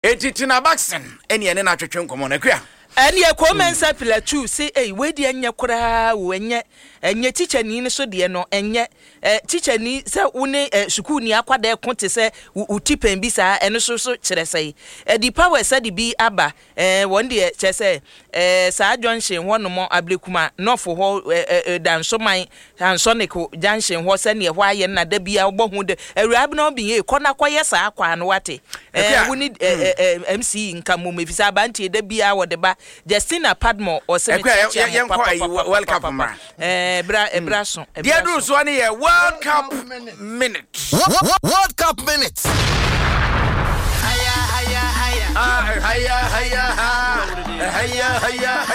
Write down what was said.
Etitina Baxen, any and na twetwe nkomo na kwa. And ye commensa pila two say we di anya kura enye teacher ni so de no enye teacher ni se une school ni akwada konte se utipen bi sa eno so kire sei di power se di bi aba won de che se sa junction ho no mo ablekuma no fo ho dan so man ansonico junction ho se ne ho aye na da bia obo hu de awurab na obi ye kona kwaye sa akwa no wate woni MC nkamu mefisa bantie da bia wo de ba Justina Padmore or say welcome ma Ebra so dia do so ne World Cup minute World Cup minute haya